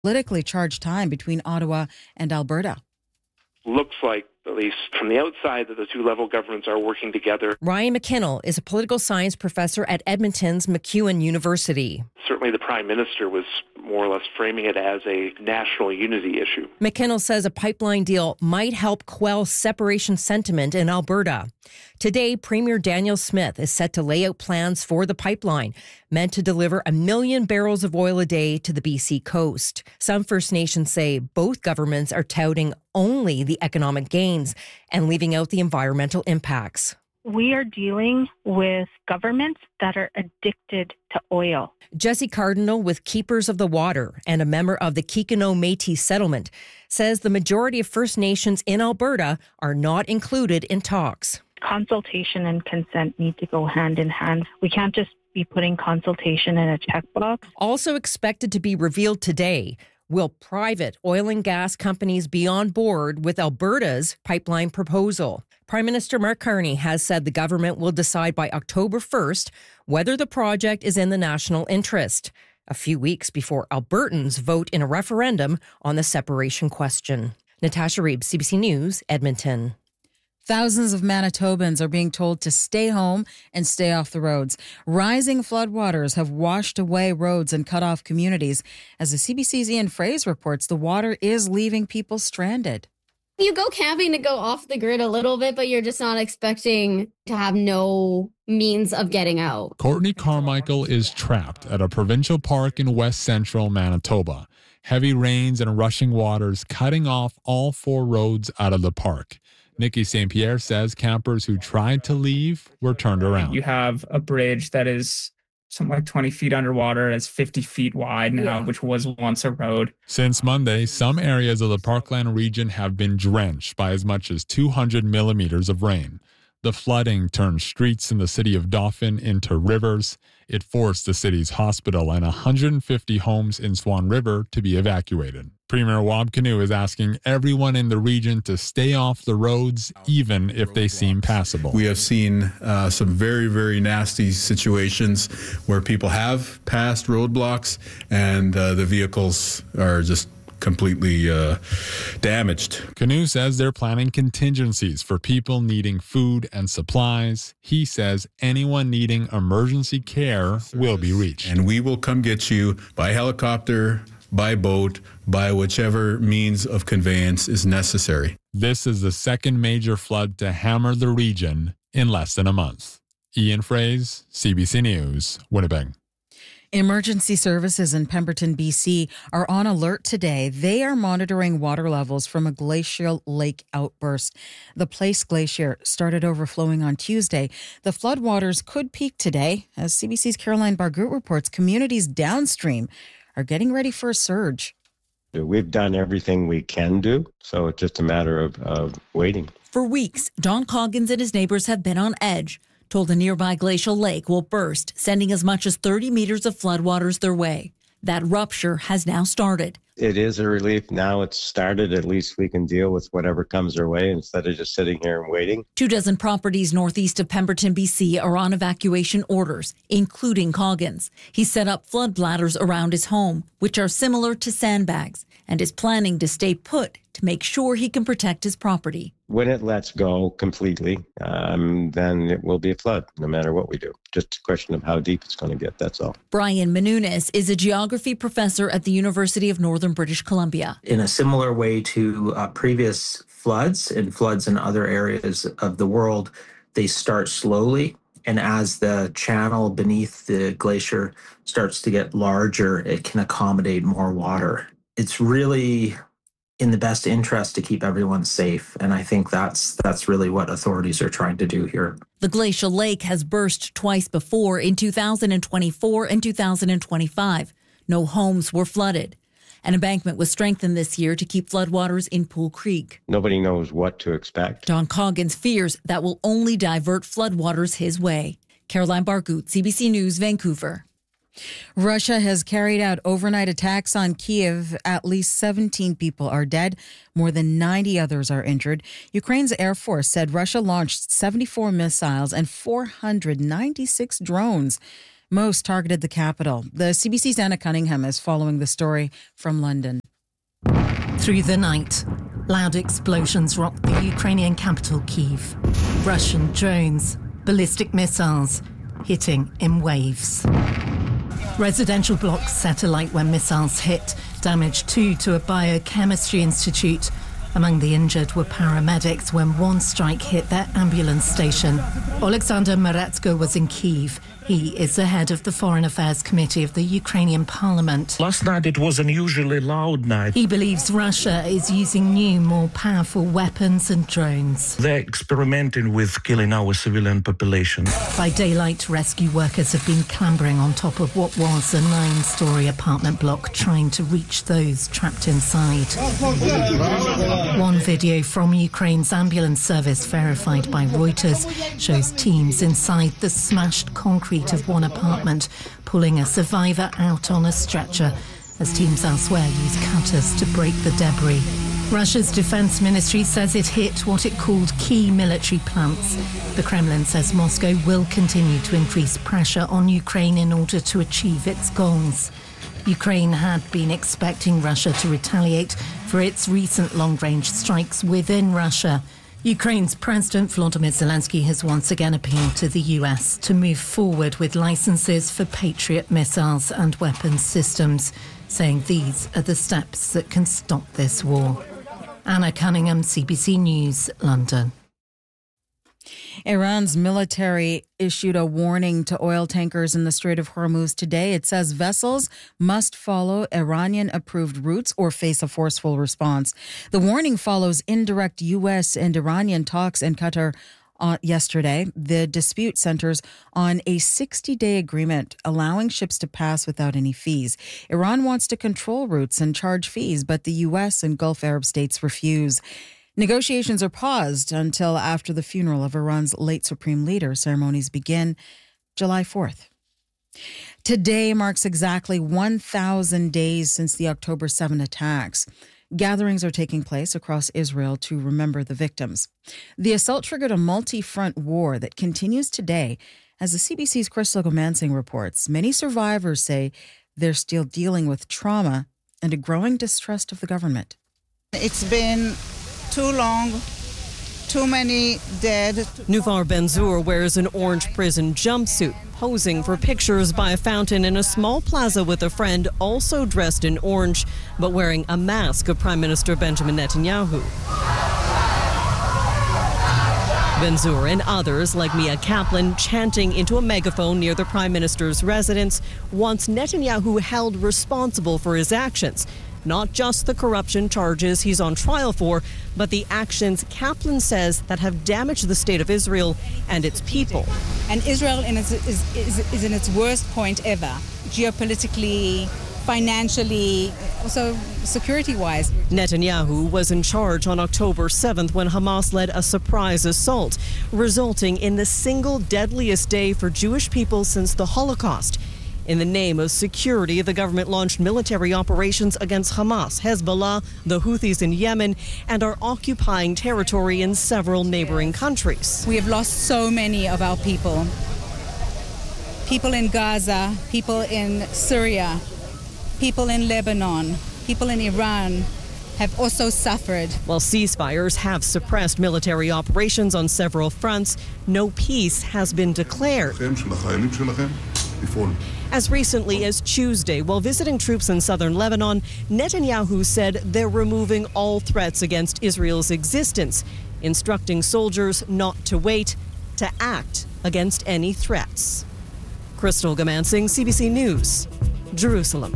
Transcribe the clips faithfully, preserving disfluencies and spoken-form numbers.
Politically charged time between Ottawa and Alberta. Looks like, at least from the outside, that the two level governments are working together. Ryan McKinnell is a political science professor at Edmonton's MacEwan University. Certainly the Prime Minister was more or less framing it as a national unity issue. McKinnell says a pipeline deal might help quell separation sentiment in Alberta. Today, Premier Daniel Smith is set to lay out plans for the pipeline, meant to deliver a million barrels of oil a day to the B C coast. Some First Nations say both governments are touting only the economic gains and leaving out the environmental impacts. We are dealing with governments that are addicted to oil. Jesse Cardinal with Keepers of the Water and a member of the Kikino Métis settlement says the majority of First Nations in Alberta are not included in talks. Consultation and consent need to go hand in hand. We can't just be putting consultation in a checkbox. Also expected to be revealed today, will private oil and gas companies be on board with Alberta's pipeline proposal? Prime Minister Mark Carney has said the government will decide by October first whether the project is in the national interest, a few weeks before Albertans vote in a referendum on the separation question. Natasha Reeb, C B C News, Edmonton. Thousands of Manitobans are being told to stay home and stay off the roads. Rising floodwaters have washed away roads and cut off communities. As the C B C's Ian Fraze reports, the water is leaving people stranded. You go camping to go off the grid a little bit, but you're just not expecting to have no means of getting out. Courtney Carmichael is trapped at a provincial park in west central Manitoba. Heavy rains and rushing waters cutting off all four roads out of the park. Nikki Saint Pierre says campers who tried to leave were turned around. You have a bridge that is something like twenty feet underwater. It's fifty feet wide now, yeah. which was once a road. Since Monday, some areas of the Parkland region have been drenched by as much as two hundred millimeters of rain. The flooding turned streets in the city of Dauphin into rivers. It forced the city's hospital and one hundred fifty homes in Swan River to be evacuated. Premier Wab Kinew is asking everyone in the region to stay off the roads, even if they seem passable. We have seen uh, some very, very nasty situations where people have passed roadblocks and uh, the vehicles are just completely uh, damaged. Kinew says they're planning contingencies for people needing food and supplies. He says anyone needing emergency care will be reached. And we will come get you by helicopter, by boat, by whichever means of conveyance is necessary. This is the second major flood to hammer the region in less than a month. Ian Fraze, C B C News, Winnipeg. Emergency services in Pemberton, B C are on alert today. They are monitoring water levels from a glacial lake outburst. The Place Glacier started overflowing on Tuesday. The floodwaters could peak today. As C B C's Caroline Bargut reports, communities downstream are getting ready for a surge. We've done everything we can do, so it's just a matter of, of waiting. For weeks, Don Coggins and his neighbors have been on edge, told a nearby glacial lake will burst, sending as much as thirty meters of floodwaters their way. That rupture has now started. It is a relief. Now it's started. At least we can deal with whatever comes our way instead of just sitting here and waiting. Two dozen properties northeast of Pemberton, B C are on evacuation orders, including Coggins. He set up flood bladders around his home, which are similar to sandbags, and is planning to stay put to make sure he can protect his property. When it lets go completely, um, then it will be a flood, no matter what we do. Just a question of how deep it's going to get, that's all. Brian Menounis is a geography professor at the University of Northern British Columbia. In a similar way to uh, previous floods and floods in other areas of the world, they start slowly. And as the channel beneath the glacier starts to get larger, it can accommodate more water. It's really in the best interest to keep everyone safe. And I think that's that's really what authorities are trying to do here. The glacial lake has burst twice before in two thousand twenty-four and two thousand twenty-five. No homes were flooded. An embankment was strengthened this year to keep floodwaters in Pool Creek. Nobody knows what to expect. Don Coggins fears that will only divert floodwaters his way. Caroline Bargut, C B C News, Vancouver. Russia has carried out overnight attacks on Kyiv. At least seventeen people are dead. More than ninety others are injured. Ukraine's Air Force said Russia launched seventy-four missiles and four hundred ninety-six drones. Most targeted the capital. The C B C's Anna Cunningham is following the story from London. Through the night, loud explosions rocked the Ukrainian capital, Kyiv. Russian drones, ballistic missiles, hitting in waves. Residential blocks set alight when missiles hit, damaged too to a biochemistry institute. Among the injured were paramedics when one strike hit their ambulance station. Oleksandr Maretsko was in Kyiv. He is the head of the Foreign Affairs Committee of the Ukrainian Parliament. Last night it was an unusually loud night. He believes Russia is using new, more powerful weapons and drones. They're experimenting with killing our civilian population. By daylight, rescue workers have been clambering on top of what was a nine-storey apartment block, trying to reach those trapped inside. One video from Ukraine's ambulance service, verified by Reuters, shows teams inside the smashed concrete of one apartment, pulling a survivor out on a stretcher, as teams elsewhere use cutters to break the debris. Russia's defense ministry says it hit what it called key military plants. The Kremlin says Moscow will continue to increase pressure on Ukraine in order to achieve its goals. Ukraine had been expecting Russia to retaliate for its recent long-range strikes within Russia. Ukraine's President Volodymyr Zelensky has once again appealed to the U S to move forward with licenses for Patriot missiles and weapons systems, saying these are the steps that can stop this war. Anna Cunningham, C B C News, London. Iran's military issued a warning to oil tankers in the Strait of Hormuz today. It says vessels must follow Iranian-approved routes or face a forceful response. The warning follows indirect U S and Iranian talks in Qatar uh, yesterday. The dispute centers on a sixty-day agreement allowing ships to pass without any fees. Iran wants to control routes and charge fees, but the U S and Gulf Arab states refuse. Negotiations are paused until after the funeral of Iran's late supreme leader. Ceremonies begin July fourth. Today marks exactly one thousand days since the October seventh attacks. Gatherings are taking place across Israel to remember the victims. The assault triggered a multi-front war that continues today. As the C B C's Crystal Gomansing reports, many survivors say they're still dealing with trauma and a growing distrust of the government. It's been too long, too many dead. Nuvvar Ben-Zur wears an orange prison jumpsuit, posing for pictures by a fountain in a small plaza with a friend also dressed in orange, but wearing a mask of Prime Minister Benjamin Netanyahu. Ben-Zur and others, like Mia Kaplan, chanting into a megaphone near the Prime Minister's residence, wants Netanyahu held responsible for his actions. Not just the corruption charges he's on trial for, but the actions Kaplan says that have damaged the state of Israel and its people. And Israel in its, is, is, is in its worst point ever, geopolitically, financially, also security-wise. Netanyahu was in charge on October seventh when Hamas led a surprise assault, resulting in the single deadliest day for Jewish people since the Holocaust. In the name of security, the government launched military operations against Hamas, Hezbollah, the Houthis in Yemen, and are occupying territory in several neighboring countries. We have lost so many of our people. People in Gaza, people in Syria, people in Lebanon, people in Iran have also suffered. While ceasefires have suppressed military operations on several fronts, no peace has been declared. As recently as Tuesday, while visiting troops in southern Lebanon, Netanyahu said they're removing all threats against Israel's existence, instructing soldiers not to wait, to act against any threats. Crystal Gomansing, C B C News, Jerusalem.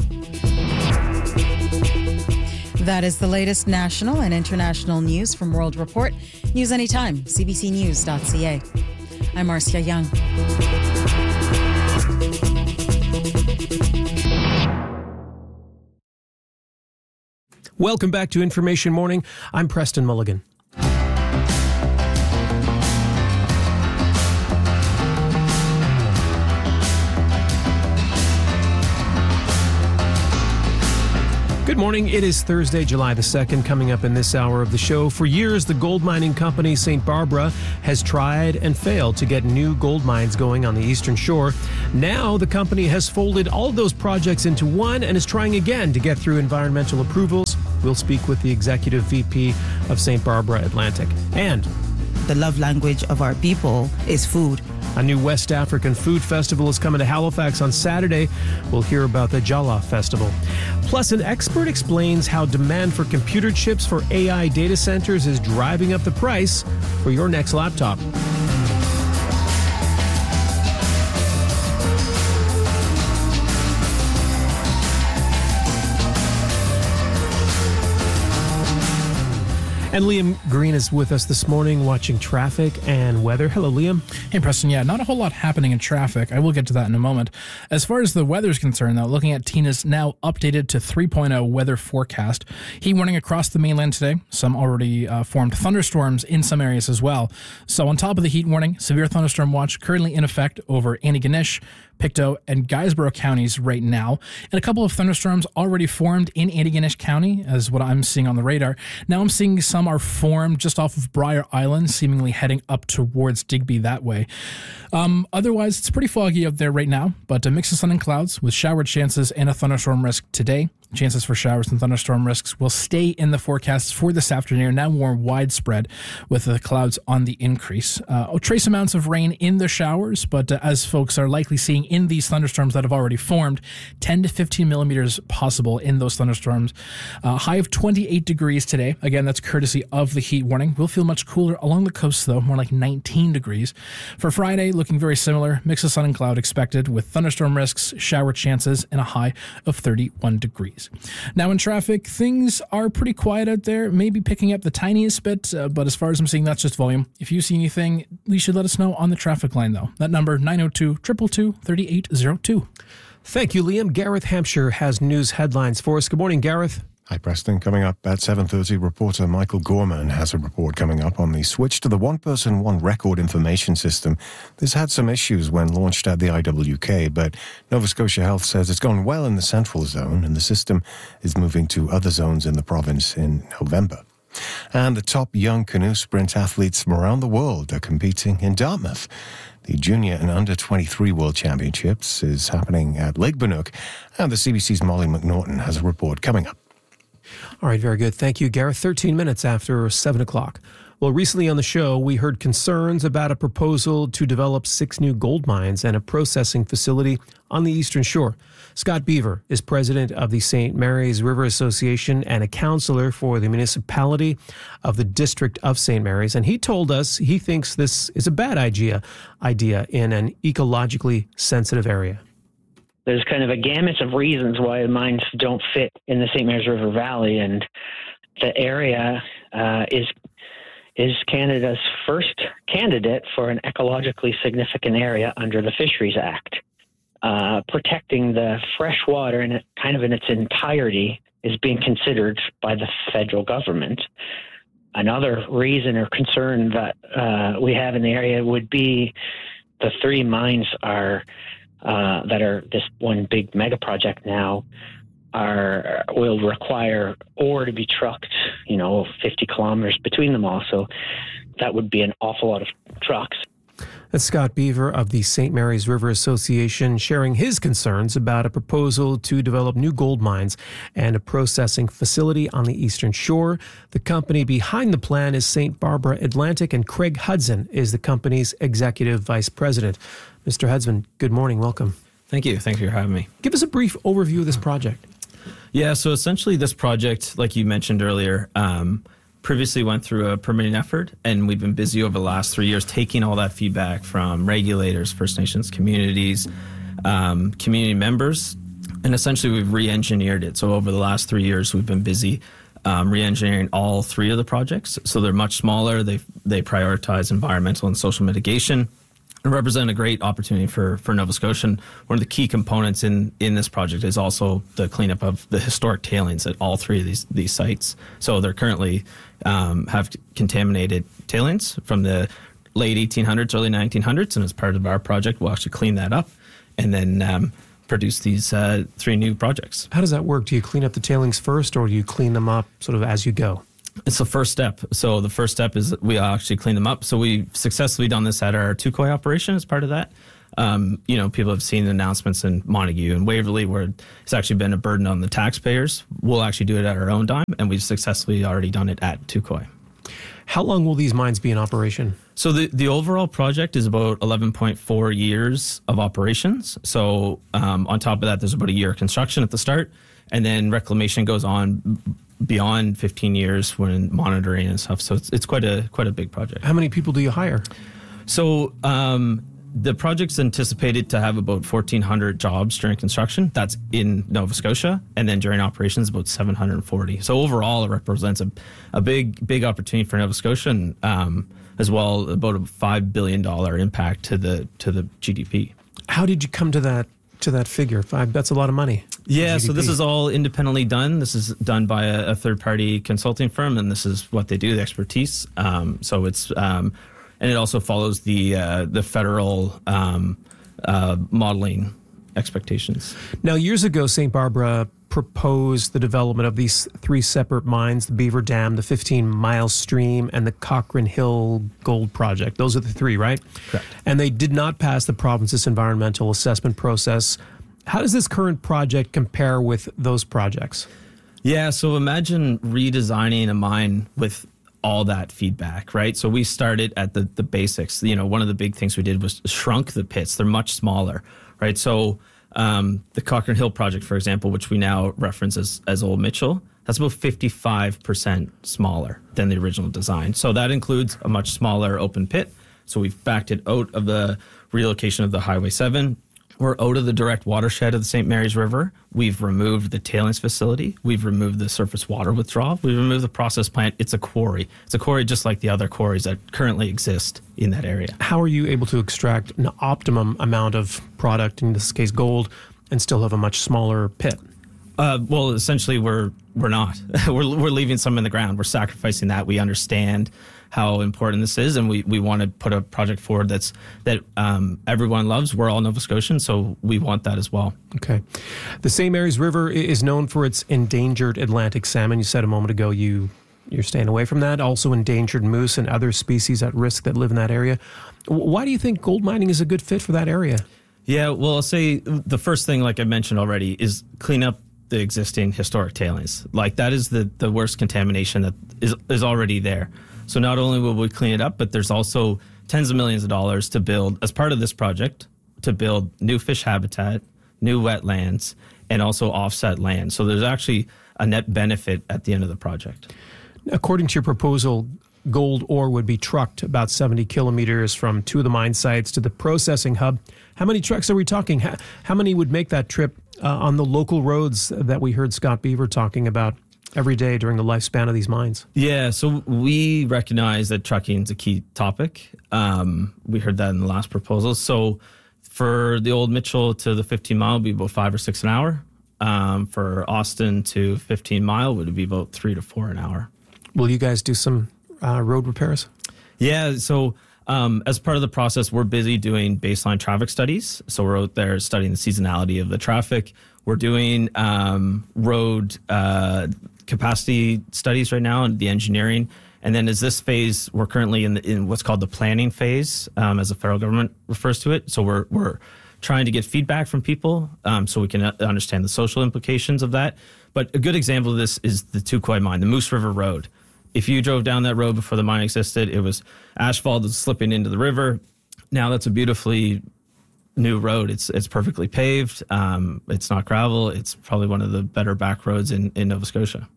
That is the latest national and international news from World Report. News anytime, c b c news dot c a. I'm Marcia Young. Welcome back to Information Morning. I'm Preston Mulligan. Good Good morning. It is Thursday, July the second. Coming up in this hour of the show, for years, the gold mining company Saint Barbara has tried and failed to get new gold mines going on the Eastern Shore. Now, the company has folded all of those projects into one and is trying again to get through environmental approvals. We'll speak with the executive V P of Saint Barbara Atlantic. And the love language of our people is food. A new West African food festival is coming to Halifax on Saturday. We'll hear about the Jala Festival. Plus, an expert explains how demand for computer chips for A I data centers is driving up the price for your next laptop. And Liam Green is with us this morning watching traffic and weather. Hello, Liam. Hey, Preston. Yeah, not a whole lot happening in traffic. I will get to that in a moment. As far as the weather is concerned, though, looking at Tina's now updated to three point oh weather forecast. Heat warning across the mainland today. Some already uh, formed thunderstorms in some areas as well. So on top of the heat warning, severe thunderstorm watch currently in effect over Antigonish, Pictou, and Guysborough counties right now. And a couple of thunderstorms already formed in Antigonish County, as what I'm seeing on the radar. Now I'm seeing some are formed just off of Briar Island, seemingly heading up towards Digby that way. Um, otherwise, it's pretty foggy out there right now, but a mix of sun and clouds with shower chances and a thunderstorm risk today. Chances for showers and thunderstorm risks will stay in the forecasts for this afternoon, now more widespread with the clouds on the increase. Uh, trace amounts of rain in the showers, but uh, as folks are likely seeing in these thunderstorms that have already formed, ten to fifteen millimeters possible in those thunderstorms. Uh, high of twenty-eight degrees today. Again, that's courtesy of the heat warning. We'll feel much cooler along the coast, though, more like nineteen degrees. For Friday, looking very similar. Mix of sun and cloud expected with thunderstorm risks, shower chances, and a high of thirty-one degrees. Now in traffic, things are pretty quiet out there, maybe picking up the tiniest bit, uh, but as far as I'm seeing, that's just volume. If you see anything, you should let us know on the traffic line, though. That number, nine oh two, two two two, three eight oh two. Thank you, Liam. Gareth Hampshire has news headlines for us. Good morning, Gareth. Hi, Preston. Coming up at seven thirty, reporter Michael Gorman has a report coming up on the switch to the one-person, one-record information system. This had some issues when launched at the I W K, but Nova Scotia Health says it's gone well in the central zone, and the system is moving to other zones in the province in November. And the top young canoe sprint athletes from around the world are competing in Dartmouth. The Junior and Under twenty-three World Championships is happening at Lake Banook, and the C B C's Molly McNaughton has a report coming up. All right, very good. Thank you, Gareth. thirteen minutes after seven o'clock. Well, recently on the show, we heard concerns about a proposal to develop six new gold mines and a processing facility on the Eastern Shore. Scott Beaver is president of the Saint Mary's River Association and a councillor for the municipality of the District of Saint Mary's. And he told us he thinks this is a bad idea, idea in an ecologically sensitive area. There's kind of a gamut of reasons why the mines don't fit in the Saint Mary's River Valley, and the area uh, is is Canada's first candidate for an ecologically significant area under the Fisheries Act. Uh, protecting the fresh water in it, kind of in its entirety is being considered by the federal government. Another reason or concern that uh, we have in the area would be the three mines are Uh, that are this one big mega project now are will require ore to be trucked, you know, fifty kilometers between them all. So that would be an awful lot of trucks. That's Scott Beaver of the Saint Mary's River Association sharing his concerns about a proposal to develop new gold mines and a processing facility on the Eastern Shore. The company behind the plan is Saint Barbara Atlantic, and Craig Hudson is the company's executive vice president. Mister Hudson, good morning. Welcome. Thank you. Thanks for having me. Give us a brief overview of this project. Yeah, so essentially this project, like you mentioned earlier, um, previously went through a permitting effort, and we've been busy over the last three years taking all that feedback from regulators, First Nations communities, um, community members, and essentially we've re-engineered it. So over the last three years, we've been busy um, re-engineering all three of the projects. So they're much smaller. They they prioritize environmental and social mitigation and represent a great opportunity for, for Nova Scotia. And one of the key components in, in this project is also the cleanup of the historic tailings at all three of these, these sites. So they're currently um, have contaminated tailings from the late eighteen hundreds, early nineteen hundreds, and as part of our project, we'll actually clean that up. And then um, produce these uh, three new projects. How does that work? Do you clean up the tailings first, or do you clean them up sort of as you go? It's the first step. So the first step is we actually clean them up. So we've successfully done this at our Tukoi operation as part of that. Um, you know, people have seen announcements in Montague and Waverley where it's actually been a burden on the taxpayers. We'll actually do it at our own dime, and we've successfully already done it at Tukoi. How long will these mines be in operation? So the, the overall project is about eleven point four years of operations. So um, on top of that, there's about a year of construction at the start, and then reclamation goes on beyond fifteen years when monitoring and stuff. So it's it's quite a quite a big project. How many people do you hire? So um, the project's anticipated to have about fourteen hundred jobs during construction. That's in Nova Scotia. And then during operations, about seven hundred forty. So overall, it represents a, a big, big opportunity for Nova Scotia, and um, as well, about a five billion dollars impact to the to the G D P. How did you come to that to that figure? Five, that's a lot of money. Yeah, so this is all independently done. This is done by a, a third-party consulting firm, and this is what they do, the expertise. Um, so it's... Um, And it also follows the uh, the federal um, uh, modeling expectations. Now, years ago, Saint Barbara proposed the development of these three separate mines, the Beaver Dam, the fifteen-mile stream, and the Cochrane Hill Gold Project. Those are the three, right? Correct. And they did not pass the province's environmental assessment process. How does this current project compare with those projects? Yeah, so imagine redesigning a mine with all that feedback, right? So we started at the the basics. You know, one of the big things we did was shrunk the pits. They're much smaller, right? So um, the Cochrane Hill project, for example, which we now reference as, as Old Mitchell, that's about fifty-five percent smaller than the original design. So that includes a much smaller open pit. So we've backed it out of the relocation of the Highway seven. We're out of the direct watershed of the Saint Mary's River. We've removed the tailings facility. We've removed the surface water withdrawal. We've removed the process plant. It's a quarry. It's a quarry just like the other quarries that currently exist in that area. How are you able to extract an optimum amount of product, in this case gold, and still have a much smaller pit? Uh, well, essentially, we're we're not. we're we're leaving some in the ground. We're sacrificing that. We understand how important this is, and we, we want to put a project forward that's that um, everyone loves. We're all Nova Scotians, so we want that as well. Okay. The Saint Mary's River is known for its endangered Atlantic salmon. You said a moment ago you, you're staying away from that. Also endangered moose and other species at risk that live in that area. Why do you think gold mining is a good fit for that area? Yeah, well, I'll say the first thing, like I mentioned already, is clean up the existing historic tailings. Like that is the, the worst contamination that is, is already there. So not only will we clean it up, but there's also tens of millions of dollars to build, as part of this project, to build new fish habitat, new wetlands, and also offset land. So there's actually a net benefit at the end of the project. According to your proposal, gold ore would be trucked about seventy kilometers from two of the mine sites to the processing hub. How many trucks are we talking? How, how many would make that trip uh, on the local roads that we heard Scott Beaver talking about every day during the lifespan of these mines? Yeah, so we recognize that trucking is a key topic. Um, we heard that in the last proposal. So for the Old Mitchell to the fifteen mile would be about five or six an hour. Um, for Austin to fifteen mile would be about three to four an hour. Will you guys do some uh, road repairs? Yeah, so um, as part of the process, we're busy doing baseline traffic studies. So we're out there studying the seasonality of the traffic. We're doing um, road uh, capacity studies right now and the engineering. And then as this phase, we're currently in, the, in what's called the planning phase, um, as the federal government refers to it. So we're we're trying to get feedback from people um, so we can understand the social implications of that. But a good example of this is the Tukoi mine, the Moose River Road. If you drove down that road before the mine existed, it was asphalt that's slipping into the river. Now that's a beautifully new road. It's it's perfectly paved. Um, it's not gravel. It's probably one of the better back roads in, in Nova Scotia.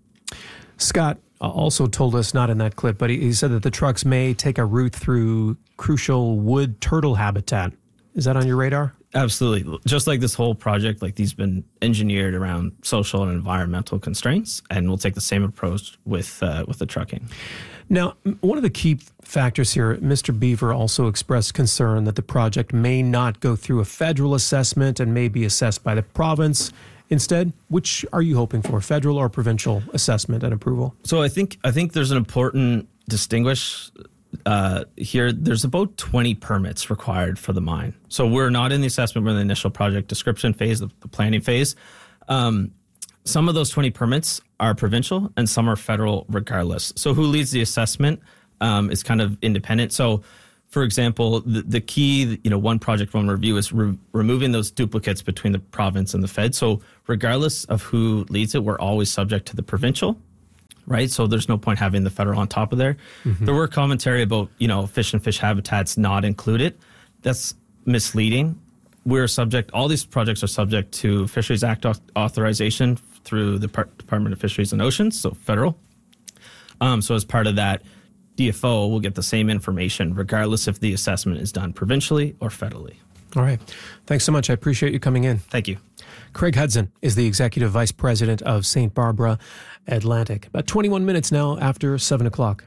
Scott also told us, not in that clip, but he, he said that the trucks may take a route through crucial wood turtle habitat. Is that on your radar? Absolutely. Just like this whole project, like these been engineered around social and environmental constraints, and we'll take the same approach with uh, with the trucking. Now, one of the key factors here, Mister Beaver also expressed concern that the project may not go through a federal assessment and may be assessed by the province. Instead, which are you hoping for, federal or provincial assessment and approval? So I think I think there's an important distinguish uh, here, there's about twenty permits required for the mine. So we're not in the assessment, we're in the initial project description phase, the, the planning phase. Um, some of those twenty permits are provincial and some are federal regardless. So who leads the assessment um, is kind of independent. So for example, the, the key, you know, one project, one review is re- removing those duplicates between the province and the Fed. So regardless of who leads it, we're always subject to the provincial, right? So there's no point having the federal on top of there. Mm-hmm. There were commentary about, you know, fish and fish habitats not included. That's misleading. We're subject, all these projects are subject to Fisheries Act authorization through the Department of Fisheries and Oceans, so federal. Um, so as part of that, D F O will get the same information regardless if the assessment is done provincially or federally. All right. Thanks so much. I appreciate you coming in. Thank you. Craig Hudson is the Executive Vice President of Saint Barbara Atlantic. About twenty-one minutes now after seven o'clock.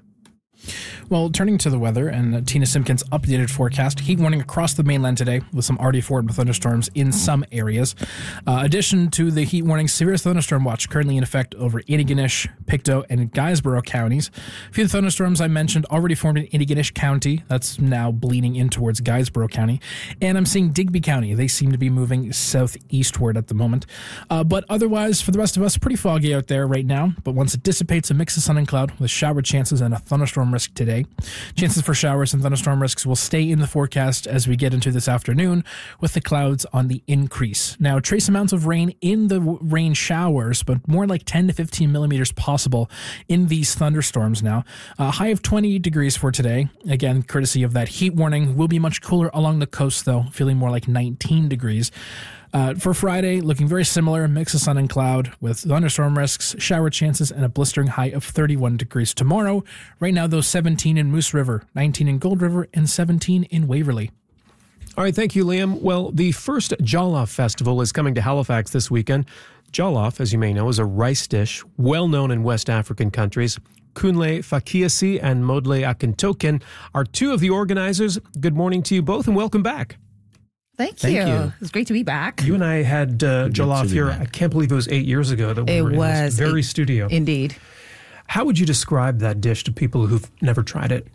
Well, turning to the weather and uh, Tina Simpkin's updated forecast, heat warning across the mainland today with some already formed thunderstorms in some areas. Uh, addition to the heat warning, severe thunderstorm watch currently in effect over Antigonish, Pictou, and Guysborough counties. A few of the thunderstorms I mentioned already formed in Antigonish County. That's now bleeding in towards Guysborough County. And I'm seeing Digby County. They seem to be moving southeastward at the moment. Uh, but otherwise, for the rest of us, pretty foggy out there right now. But once it dissipates, a mix of sun and cloud with shower chances and a thunderstorm risk today. Chances for showers and thunderstorm risks will stay in the forecast as we get into this afternoon, with the clouds on the increase. Now, trace amounts of rain in the rain showers, but more like ten to fifteen millimeters possible in these thunderstorms now. A high of twenty degrees for today. Again, courtesy of that heat warning. Will be much cooler along the coast, though, feeling more like nineteen degrees. Uh, for Friday, looking very similar, mix of sun and cloud with thunderstorm risks, shower chances, and a blistering high of thirty-one degrees tomorrow. Right now, though, seventeen in Moose River, nineteen in Gold River, and seventeen in Waverley. All right, thank you, Liam. Well, the first Jollof Festival is coming to Halifax this weekend. Jollof, as you may know, is a rice dish well known in West African countries. Kunle Fakiasi and Modle Akintokin are two of the organizers. Good morning to you both, and welcome back. Thank, Thank you. you. It's great to be back. You and I had uh, Jollof here. I can't believe it was eight years ago that we it were in was this very it, studio. Indeed. How would you describe that dish to people who've never tried it?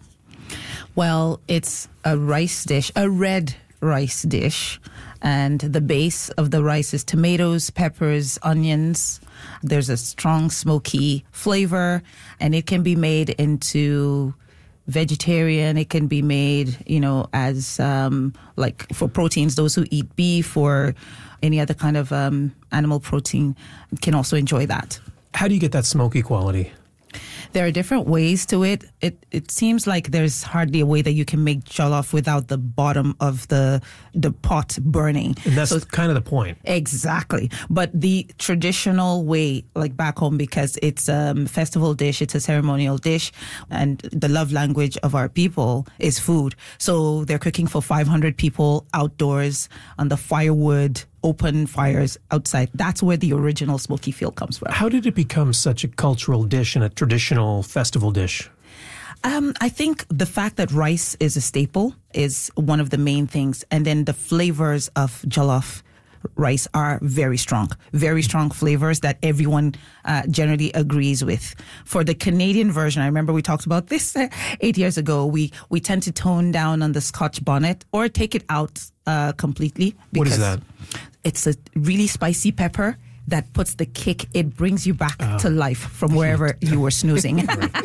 Well, it's a rice dish, a red rice dish. And the base of the rice is tomatoes, peppers, onions. There's a strong smoky flavor, and it can be made into vegetarian. It can be made, you know, as um, like for proteins, those who eat beef or any other kind of um, animal protein can also enjoy that. How do you get that smoky quality? There are different ways to it. It it seems like there's hardly a way that you can make jollof without the bottom of the the pot burning. And that's so, kind of the point. Exactly. But the traditional way, like back home, because it's a um, festival dish, it's a ceremonial dish, and the love language of our people is food. So they're cooking for five hundred people outdoors on the firewood, open fires outside. That's where the original smoky feel comes from. How did it become such a cultural dish and a traditional festival dish? Um, I think the fact that rice is a staple is one of the main things. And then the flavors of jollof rice are very strong, very strong flavors that everyone uh, generally agrees with. For the Canadian version, I remember we talked about this uh, eight years ago, we, we tend to tone down on the Scotch bonnet or take it out uh, completely. What is that? It's a really spicy pepper that puts the kick. It brings you back uh, to life from wherever you were snoozing.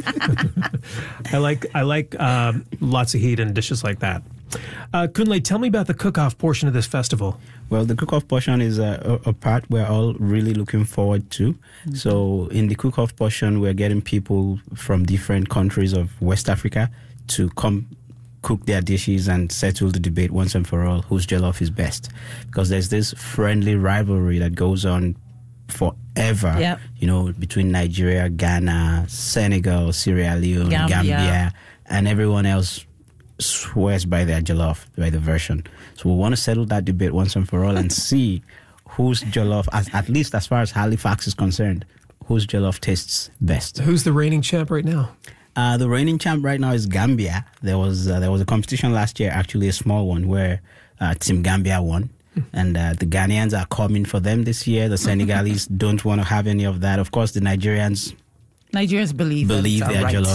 I like I like um, lots of heat and dishes like that. Uh, Kunle, tell me about the cook-off portion of this festival. Well, the cook-off portion is a, a, a part we're all really looking forward to. Mm-hmm. So in the cook-off portion, we're getting people from different countries of West Africa to come cook their dishes and settle the debate once and for all whose jollof is best. Because there's this friendly rivalry that goes on forever, yep. you know, between Nigeria, Ghana, Senegal, Sierra Leone, Gambia. Gambia, and everyone else swears by their jollof, by the version. So we want to settle that debate once and for all and see whose jollof, as, at least as far as Halifax is concerned, whose jollof tastes best. Who's the reigning champ right now? Uh, the reigning champ right now is Gambia. There was uh, there was a competition last year, actually a small one, where uh, Team Gambia won. And uh, the Ghanaians are coming for them this year. The Senegalese don't want to have any of that. Of course, the Nigerians Nigerians believe believe their right. jollof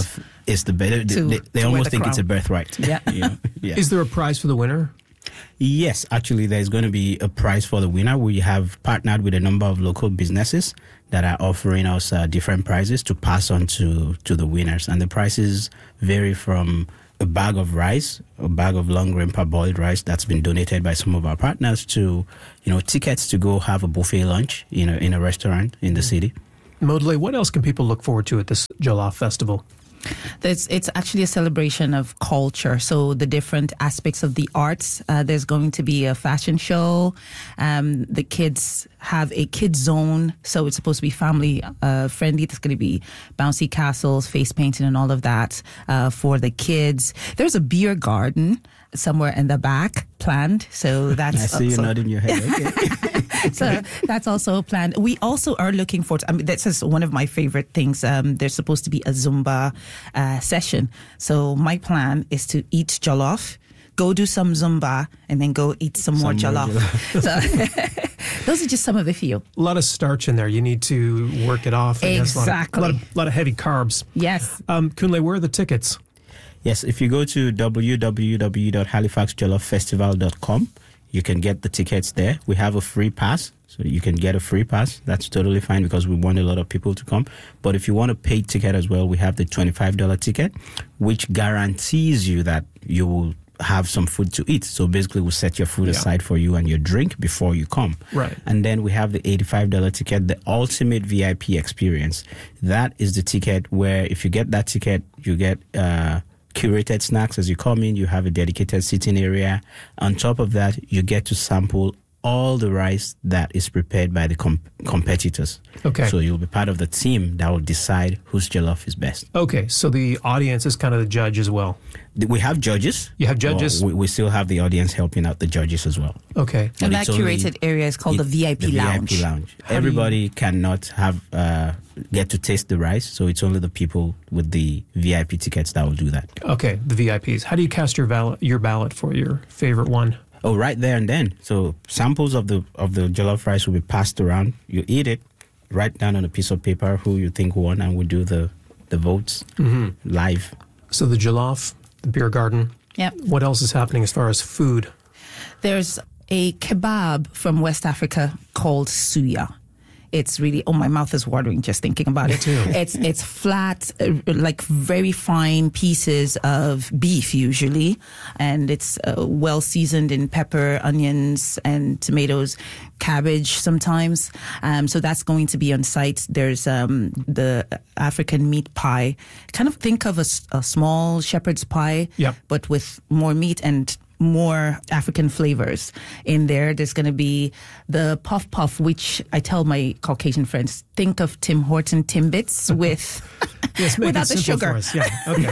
It's the better. They, they, they almost the think crown. It's a birthright. Yeah. You know? Yeah. Is there a prize for the winner? Yes, actually, there's going to be a prize for the winner. We have partnered with a number of local businesses that are offering us uh, different prizes to pass on to, to the winners. And the prizes vary from a bag of rice, a bag of long grain parboiled rice that's been donated by some of our partners, to, you know, tickets to go have a buffet lunch, you know, in a restaurant in the city. Modele, what else can people look forward to at this Jollof Festival? It's, it's actually a celebration of culture. So the different aspects of the arts. Uh, there's going to be a fashion show. Um, the kids have a kids zone. So it's supposed to be family uh, friendly. There's going to be bouncy castles, face painting, and all of that uh, for the kids. There's a beer garden somewhere in the back planned. So that's I see you nodding your head. Okay. So that's also planned. We also are looking forward to, I mean, this is one of my favorite things. Um, there's supposed to be a Zumba uh, session. So my plan is to eat jollof, go do some Zumba, and then go eat some, some more jollof. More jollof. So those are just some of the few. A lot of starch in there. You need to work it off. Exactly. A lot, of, a, lot of, a lot of heavy carbs. Yes. Um, Kunle, where are the tickets? Yes, if you go to w w w dot halifax jollof festival dot com, you can get the tickets there. We have a free pass, so you can get a free pass. That's totally fine because we want a lot of people to come. But if you want a paid ticket as well, we have the twenty-five dollars ticket, which guarantees you that you will have some food to eat. So basically, we'll set your food yeah. aside for you and your drink before you come. Right. And then we have the eighty-five dollars ticket, the ultimate V I P experience. That is the ticket where if you get that ticket, you get uh, curated snacks. As you come in, you have a dedicated sitting area. On top of that, you get to sample all the rice that is prepared by the com- competitors. Okay. So you'll be part of the team that will decide whose jollof is best. Okay, so the audience is kind of the judge as well. We have judges. You have judges? We, we still have the audience helping out the judges as well. Okay. And that curated area is called it, the V I P the lounge. V I P lounge. How Everybody you... cannot have uh, get to taste the rice, so it's only the people with the V I P tickets that will do that. Okay, the V I Ps. How do you cast your ballot, your ballot for your favorite one? Oh, right there and then. So samples of the of the jollof rice will be passed around. You eat it, write down on a piece of paper who you think won, and we do the, the votes mm-hmm. live. So the jollof, the beer garden. Yep. What else is happening as far as food? There's a kebab from West Africa called suya. It's really, oh, my mouth is watering just thinking about Me it. too. It's it's flat, uh, like very fine pieces of beef usually, and it's uh, well seasoned in pepper, onions, and tomatoes, cabbage sometimes. Um, so that's going to be on site. There's um, the African meat pie. Kind of think of a, a small shepherd's pie, yep. but with more meat and more African flavors in there. There's going to be the puff puff, which I tell my Caucasian friends, think of Tim Horton Timbits with yes, make without it the sugar. For us. Yeah, okay.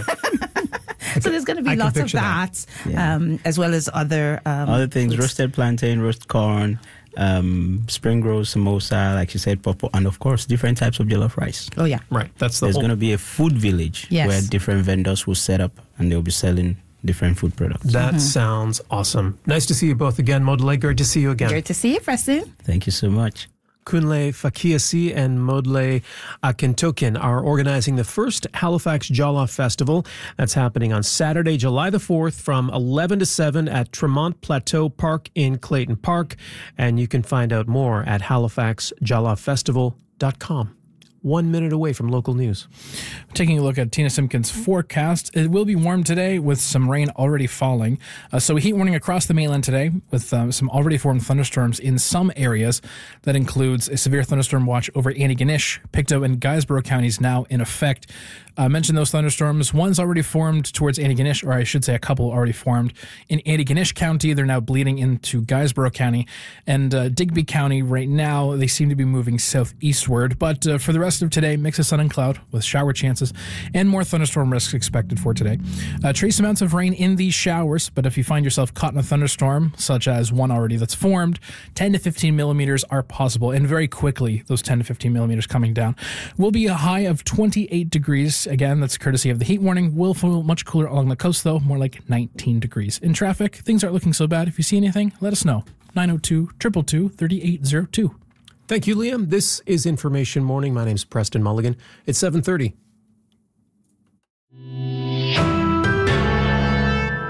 So there's going to be I lots of that, that. Yeah. um, as well as other um, other things: foods. roasted plantain, roast corn, um, spring rolls, samosa, like you said, popo, and of course, different types of jollof rice. Oh yeah, right. That's the There's whole... going to be a food village yes. where different vendors will set up and they'll be selling different food products. That mm-hmm. sounds awesome. Nice to see you both again. Modele, great to see you again. Great to see you, Preston. Thank you so much. Kunle Fakiasi and Modele Akintokin are organizing the first Halifax Jollof Festival. That's happening on Saturday, July the fourth from eleven to seven at Tremont Plateau Park in Clayton Park. And you can find out more at halifax jollof festival dot com. One minute away from local news. Taking a look at Tina Simpkins' forecast, it will be warm today with some rain already falling. Uh, so a heat warning across the mainland today with um, some already formed thunderstorms in some areas. That includes a severe thunderstorm watch over Antigonish, Pictou, and Guysborough counties now in effect. I uh, mentioned those thunderstorms. One's already formed towards Antigonish, or I should say a couple already formed. In Antigonish County, they're now bleeding into Guysborough County. And uh, Digby County right now, they seem to be moving southeastward. But uh, for the rest of today, mix of sun and cloud with shower chances and more thunderstorm risks expected for today. Uh, trace amounts of rain in these showers, but if you find yourself caught in a thunderstorm, such as one already that's formed, ten to fifteen millimeters are possible, and very quickly, those ten to fifteen millimeters coming down. Will be a high of twenty-eight degrees. Again, that's courtesy of the heat warning. Will feel much cooler along the coast, though, more like nineteen degrees. In traffic, things aren't looking so bad. If you see anything, let us know. nine oh two, two two two, three eight zero two. Thank you, Liam. This is Information Morning. My name's Preston Mulligan. It's seven thirty.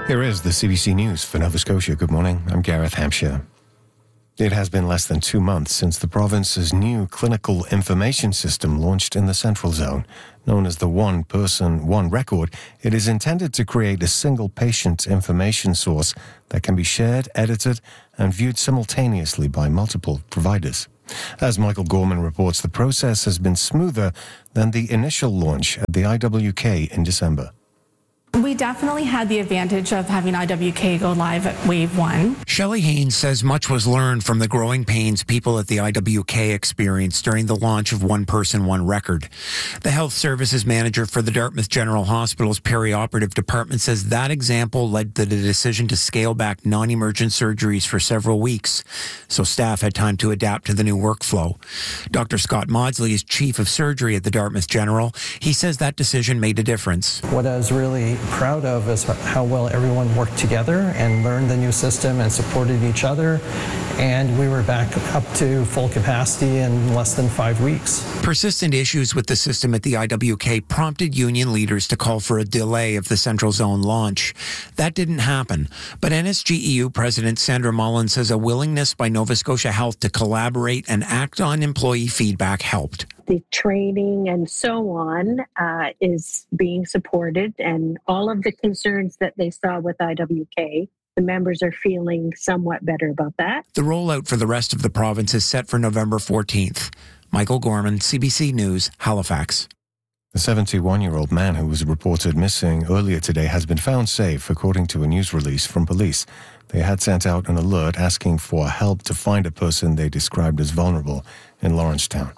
Here is the C B C News for Nova Scotia. Good morning. I'm Gareth Hampshire. It has been less than two months since the province's new clinical information system launched in the Central Zone. Known as the One Person, One Record, it is intended to create a single patient information source that can be shared, edited, and viewed simultaneously by multiple providers. As Michael Gorman reports, the process has been smoother than the initial launch at the I W K in December. We definitely had the advantage of having I W K go live at Wave one. Shelley Haynes says much was learned from the growing pains people at the I W K experienced during the launch of One Person, One Record. The health services manager for the Dartmouth General Hospital's perioperative department says that example led to the decision to scale back non-emergent surgeries for several weeks, so staff had time to adapt to the new workflow. Doctor Scott Maudsley is chief of surgery at the Dartmouth General. He says that decision made a difference. What I was really proud of is how well everyone worked together and learned the new system and supported each other, and we were back up to full capacity in less than five weeks. Persistent issues with the system at the I W K prompted union leaders to call for a delay of the Central Zone launch. That didn't happen, but N S G E U President Sandra Mullen says a willingness by Nova Scotia Health to collaborate and act on employee feedback helped. The training and so on uh, is being supported, and all of the concerns that they saw with I W K, the members are feeling somewhat better about that. The rollout for the rest of the province is set for November fourteenth. Michael Gorman, C B C News, Halifax. The seventy-one-year-old man who was reported missing earlier today has been found safe, according to a news release from police. They had sent out an alert asking for help to find a person they described as vulnerable in Lawrencetown.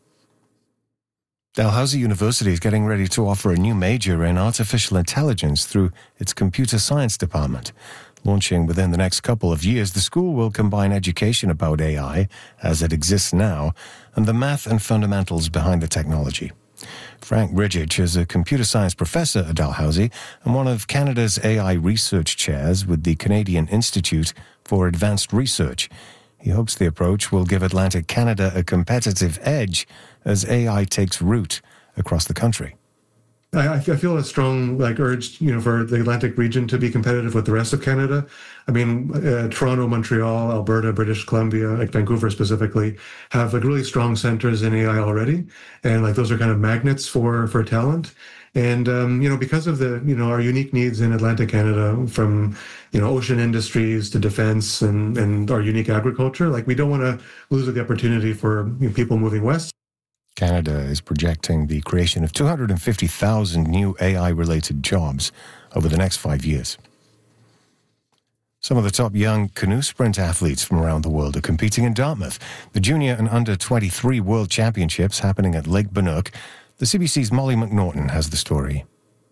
Dalhousie University is getting ready to offer a new major in artificial intelligence through its computer science department. Launching within the next couple of years, the school will combine education about A I, as it exists now, and the math and fundamentals behind the technology. Frank Ridgich is a computer science professor at Dalhousie and one of Canada's A I research chairs with the Canadian Institute for Advanced Research. He hopes the approach will give Atlantic Canada a competitive edge as A I takes root across the country. I, I feel a strong like urge, you know, for the Atlantic region to be competitive with the rest of Canada. I mean, uh, Toronto, Montreal, Alberta, British Columbia, like Vancouver specifically, have like really strong centers in A I already, and like those are kind of magnets for for talent. And, um, you know, because of the, you know, our unique needs in Atlantic Canada, from, you know, ocean industries to defense and, and our unique agriculture, like we don't want to lose the opportunity for you know, people moving west. Canada is projecting the creation of two hundred fifty thousand new A I-related jobs over the next five years. Some of the top young canoe sprint athletes from around the world are competing in Dartmouth. The Junior and Under twenty-three World Championships happening at Lake Bannock. The C B C's Molly McNaughton has the story.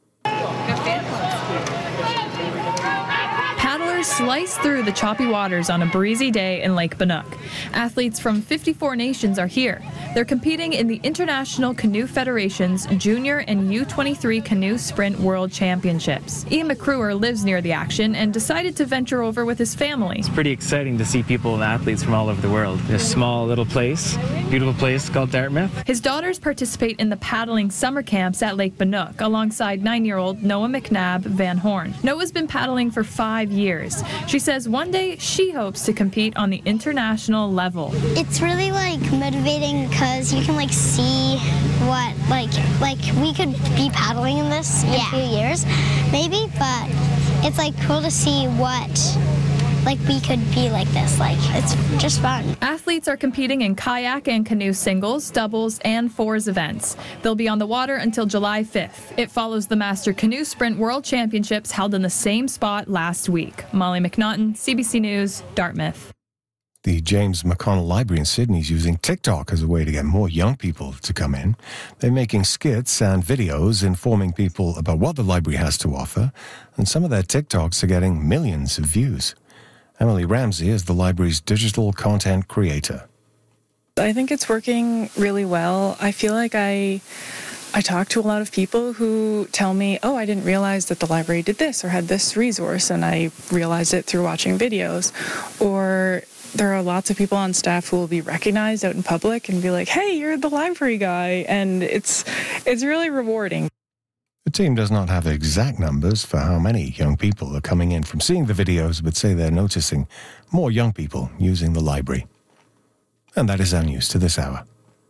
Paddlers slice through the choppy waters on a breezy day in Lake Bannock. Athletes from fifty-four nations are here. They're competing in the International Canoe Federation's Junior and U twenty-three Canoe Sprint World Championships. Ian McCruer lives near the action and decided to venture over with his family. It's pretty exciting to see people and athletes from all over the world. In a small little place, beautiful place called Dartmouth. His daughters participate in the paddling summer camps at Lake Bannock alongside nine-year-old Noah McNabb Van Horn. Noah's been paddling for five years. She says one day she hopes to compete on the international level. It's really like motivating because you can like see what like like we could be paddling in this in yeah. a few years maybe, but it's like cool to see what like we could be like this. Like it's just fun. Athletes are competing in kayak and canoe singles, doubles, and fours events. They'll be on the water until July fifth. It follows the Master Canoe Sprint World Championships held in the same spot last week. Molly McNaughton, C B C News, Dartmouth. The James McConnell Library in Sydney is using TikTok as a way to get more young people to come in. They're making skits and videos informing people about what the library has to offer, and some of their TikToks are getting millions of views. Emily Ramsey is the library's digital content creator. I think it's working really well. I feel like I I talk to a lot of people who tell me, oh, I didn't realize that the library did this or had this resource, and I realized it through watching videos. Or there are lots of people on staff who will be recognized out in public and be like, hey, you're the library guy. And it's it's really rewarding. The team does not have exact numbers for how many young people are coming in from seeing the videos, but say they're noticing more young people using the library. And that is our news to this hour.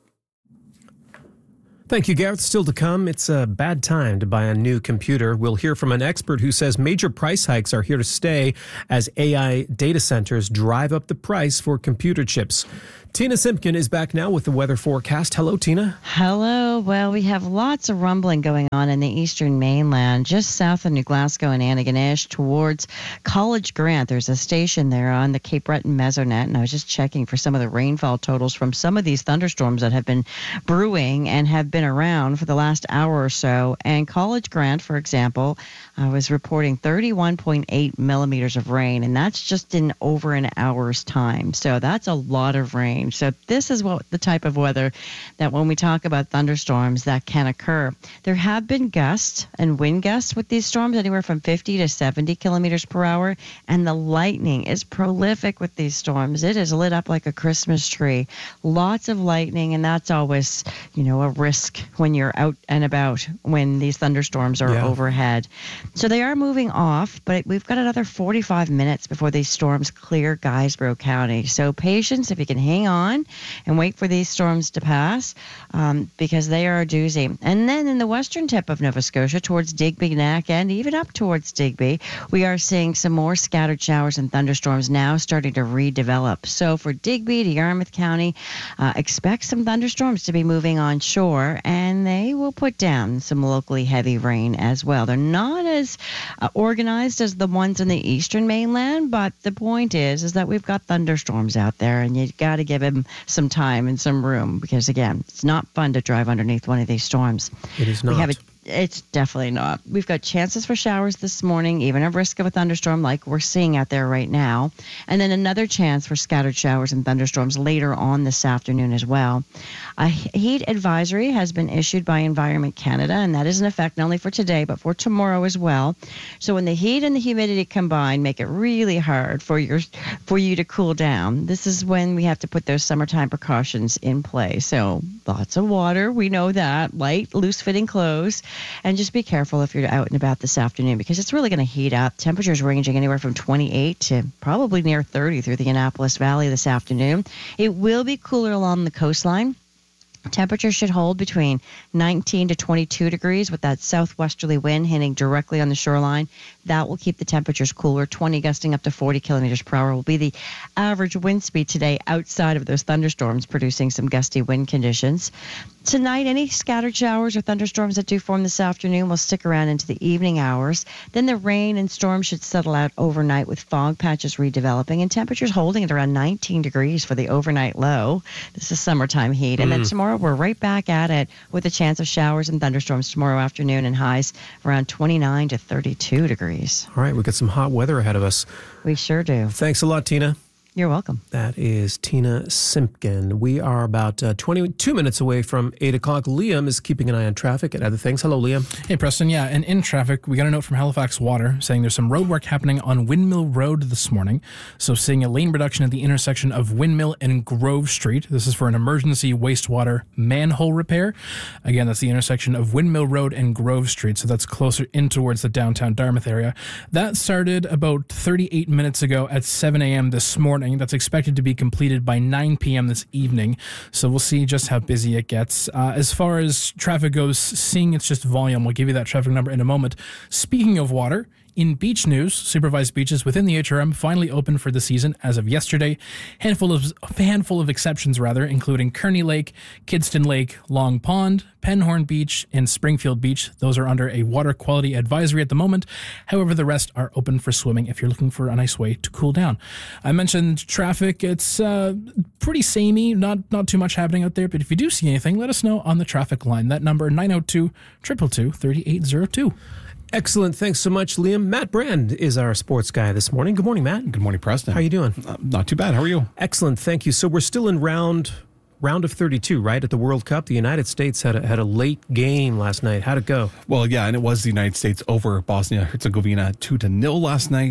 Thank you, Gareth. Still to come, it's a bad time to buy a new computer. We'll hear from an expert who says major price hikes are here to stay as A I data centers drive up the price for computer chips. Tina Simpkin is back now with the weather forecast. Hello, Tina. Hello. Well, we have lots of rumbling going on in the eastern mainland, just south of New Glasgow and Antigonish towards College Grant. There's a station there on the Cape Breton Mesonet, and I was just checking for some of the rainfall totals from some of these thunderstorms that have been brewing and have been around for the last hour or so. And College Grant, for example, I was reporting thirty-one point eight millimeters of rain, and that's just in over an hour's time. So that's a lot of rain. So this is what the type of weather that when we talk about thunderstorms that can occur. There have been gusts and wind gusts with these storms, anywhere from fifty to seventy kilometers per hour, and the lightning is prolific with these storms. It is lit up like a Christmas tree. Lots of lightning, and that's always, you know, a risk when you're out and about when these thunderstorms are yeah. overhead. So they are moving off, but we've got another forty-five minutes before these storms clear Guysborough County. So patience, if you can hang on and wait for these storms to pass, um, because they are a doozy. And then in the western tip of Nova Scotia, towards Digby Neck and even up towards Digby, we are seeing some more scattered showers and thunderstorms now starting to redevelop. So for Digby to Yarmouth County, uh, expect some thunderstorms to be moving on shore, and they will put down some locally heavy rain as well. They're not as uh, organized as the ones in the eastern mainland, but the point is, is that we've got thunderstorms out there, and you got to give him some time and some room, because again, it's not fun to drive underneath one of these storms. It is not. We have a It's definitely not. We've got chances for showers this morning, even a risk of a thunderstorm like we're seeing out there right now. And then another chance for scattered showers and thunderstorms later on this afternoon as well. A heat advisory has been issued by Environment Canada, and that is in effect not only for today, but for tomorrow as well. So when the heat and the humidity combine, make it really hard for your for you to cool down. This is when we have to put those summertime precautions in place. So lots of water, we know that, light, loose-fitting clothes. And just be careful if you're out and about this afternoon, because it's really going to heat up. Temperatures ranging anywhere from twenty-eight to probably near thirty through the Annapolis Valley this afternoon. It will be cooler along the coastline. Temperatures should hold between nineteen to twenty-two degrees with that southwesterly wind hitting directly on the shoreline. That will keep the temperatures cooler. twenty gusting up to forty kilometers per hour will be the average wind speed today outside of those thunderstorms, producing some gusty wind conditions. Tonight, any scattered showers or thunderstorms that do form this afternoon will stick around into the evening hours. Then the rain and storms should settle out overnight with fog patches redeveloping and temperatures holding at around nineteen degrees for the overnight low. This is summertime heat. And mm. then tomorrow we're right back at it with a chance of showers and thunderstorms tomorrow afternoon and highs around twenty-nine to thirty-two degrees. All right, we've got some hot weather ahead of us. We sure do. Thanks a lot, Tina. You're welcome. That is Tina Simpkin. We are about uh, twenty-two minutes away from eight o'clock. Liam is keeping an eye on traffic and other things. Hello, Liam. Hey, Preston. Yeah, and in traffic, we got a note from Halifax Water saying there's some road work happening on Windmill Road this morning. So seeing a lane reduction at the intersection of Windmill and Grove Street. This is for an emergency wastewater manhole repair. Again, that's the intersection of Windmill Road and Grove Street. So that's closer in towards the downtown Dartmouth area. That started about thirty-eight minutes ago at seven a.m. this morning. That's expected to be completed by nine p.m. this evening. So we'll see just how busy it gets. Uh, as far as traffic goes, seeing it's just volume. We'll give you that traffic number in a moment. Speaking of water, in beach news, supervised beaches within the H R M finally opened for the season as of yesterday. Handful of a handful of exceptions, rather, including Kearney Lake, Kidston Lake, Long Pond, Penhorn Beach, and Springfield Beach. Those are under a water quality advisory at the moment. However, the rest are open for swimming if you're looking for a nice way to cool down. I mentioned traffic. It's uh, pretty samey, not not too much happening out there. But if you do see anything, let us know on the traffic line. That number, nine oh two, two two two, three eight oh two. Excellent. Thanks so much, Liam. Matt Brand is our sports guy this morning. Good morning, Matt. Good morning, Preston. How are you doing? Uh, not too bad. How are you? Excellent. Thank you. So we're still in round round of thirty-two, right, at the World Cup. The United States had a, had a late game last night. How'd it go? Well, yeah, and it was the United States over Bosnia-Herzegovina two to nil last night.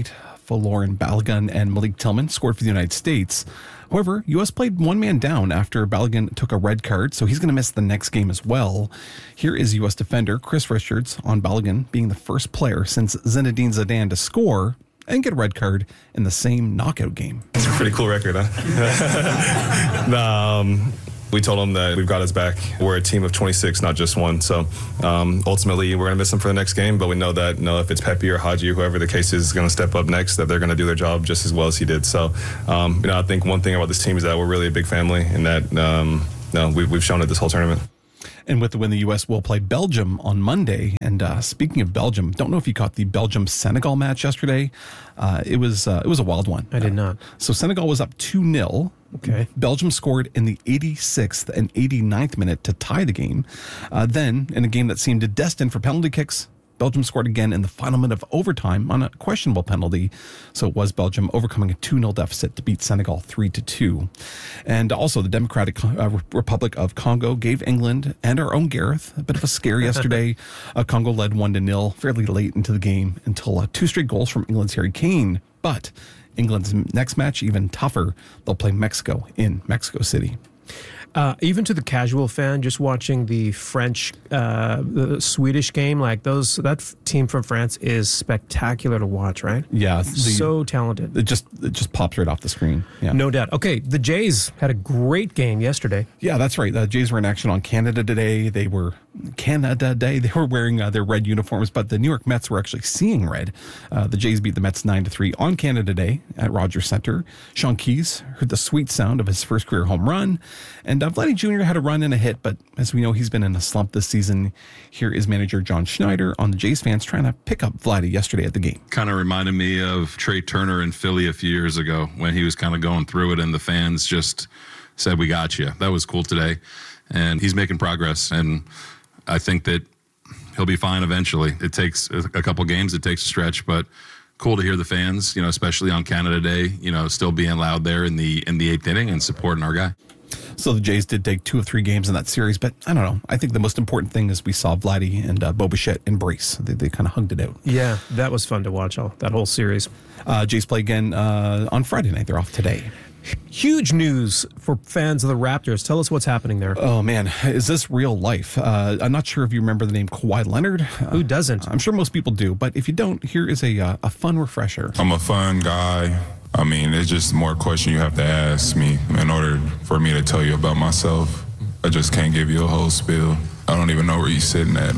Folarin Balogun and Malik Tillman scored for the United States. However, U S played one man down after Balogun took a red card, so he's going to miss the next game as well. Here is U S defender Chris Richards on Balogun being the first player since Zinedine Zidane to score and get a red card in the same knockout game. It's a pretty cool record, huh? um, we told him that we've got his back. We're a team of twenty-six, not just one. So um, ultimately, we're going to miss him for the next game, but we know that you know, if it's Pepe or Haji, whoever the case is, is going to step up next, that they're going to do their job just as well as he did. So um, you know, I think one thing about this team is that we're really a big family, and that um, no, we've, we've shown it this whole tournament. And with the win, the U S will play Belgium on Monday. And uh, speaking of Belgium, don't know if you caught the Belgium-Senegal match yesterday. Uh, it was uh, it was a wild one. I did not. Uh, so Senegal was up two nil. Okay. Belgium scored in the eighty-sixth and eighty-ninth minute to tie the game. Uh, then, in a game that seemed destined for penalty kicks, Belgium scored again in the final minute of overtime on a questionable penalty. So it was Belgium overcoming a two nil deficit to beat Senegal three to two. And also the Democratic uh, Republic of Congo gave England and our own Gareth a bit of a scare yesterday. uh, Congo led one to nil fairly late into the game until uh, two straight goals from England's Harry Kane. But England's next match, even tougher. They'll play Mexico in Mexico City. Uh, even to the casual fan, just watching the French, uh, the Swedish game, like those, that f- team from France is spectacular to watch, right? Yeah, the, so talented. It just it just pops right off the screen. Yeah, no doubt. Okay, the Jays had a great game yesterday. Yeah, that's right. The Jays were in action on Canada today. They were Canada Day. They were wearing uh, their red uniforms, but the New York Mets were actually seeing red. Uh, the Jays beat the Mets nine to three on Canada Day at Rogers Center. Sean Keyes heard the sweet sound of his first career home run, and uh, Vladdy Junior had a run and a hit, but as we know, he's been in a slump this season. Here is manager John Schneider on the Jays fans trying to pick up Vladdy yesterday at the game. Kind of reminded me of Trey Turner in Philly a few years ago when he was kind of going through it and the fans just said, "We got you." That was cool today. And he's making progress, and I think that he'll be fine eventually. It takes a couple games, it takes a stretch, but cool to hear the fans, you know, especially on Canada Day, you know, still being loud there in the in the eighth inning and supporting our guy. So the Jays did take two of three games in that series, but I don't know. I think the most important thing is we saw Vladdy and uh, Bo Bichette embrace. They, they kind of hugged it out. Yeah, that was fun to watch, all that whole series. Uh, Jays play again uh, on Friday night. They're off today. Huge news for fans of the Raptors. Tell us what's happening there. Oh, man. Is this real life? Uh, I'm not sure if you remember the name Kawhi Leonard. Uh, Who doesn't? I'm sure most people do, but if you don't, here is a, uh, a fun refresher. I'm a fun guy. I mean, it's just more question you have to ask me in order for me to tell you about myself. I just can't give you a whole spiel. I don't even know where you're sitting at.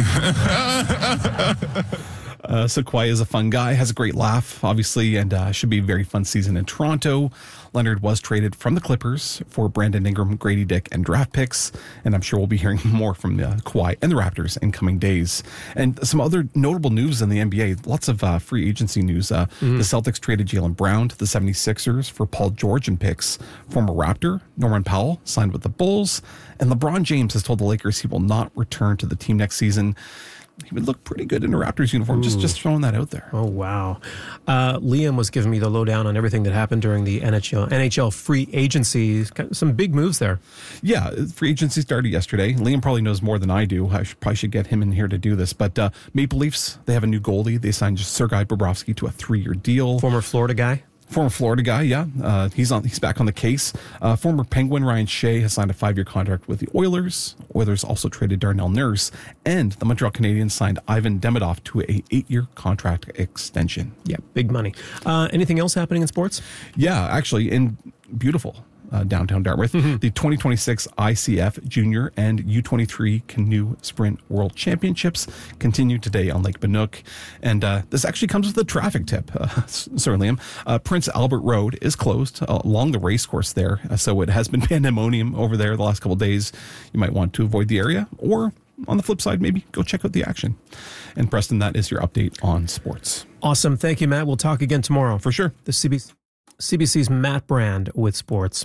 Uh, so Kawhi is a fun guy, has a great laugh, obviously, and uh, should be a very fun season in Toronto. Leonard was traded from the Clippers for Brandon Ingram, Grady Dick, and draft picks, and I'm sure we'll be hearing more from uh, Kawhi and the Raptors in coming days. And some other notable news in the N B A, lots of uh, free agency news. Uh, mm-hmm. The Celtics traded Jaylen Brown to the seventy-sixers for Paul George and picks. Former Raptor Norman Powell signed with the Bulls, and LeBron James has told the Lakers he will not return to the team next season. He would look pretty good in a Raptors uniform. Ooh. Just just throwing that out there. Oh, wow. Uh, Liam was giving me the lowdown on everything that happened during the N H L, N H L free agency. Some big moves there. Yeah, free agency started yesterday. Liam probably knows more than I do. I should, probably should get him in here to do this. But uh, Maple Leafs, they have a new goalie. They signed Sergei Bobrovsky to a three-year deal. Former Florida guy. Former Florida guy, yeah. Uh, he's on. He's back on the case. Uh, former Penguin Ryan Shea has signed a five-year contract with the Oilers. Oilers also traded Darnell Nurse, and the Montreal Canadiens signed Ivan Demidov to a eight-year contract extension. Yeah, big money. Uh, anything else happening in sports? Yeah, actually, in beautiful. Uh, downtown Dartmouth, mm-hmm. the twenty twenty-six I C F Junior and U twenty-three Canoe Sprint World Championships continue today on Lake Banook. And uh, this actually comes with a traffic tip. Uh, sorry, Liam. Uh, Prince Albert Road is closed uh, along the race course there. Uh, so it has been pandemonium over there the last couple of days. You might want to avoid the area, or on the flip side, maybe go check out the action. And Preston, that is your update on sports. Awesome. Thank you, Matt. We'll talk again tomorrow. For sure. The C B C, C B C's Matt Brand with sports.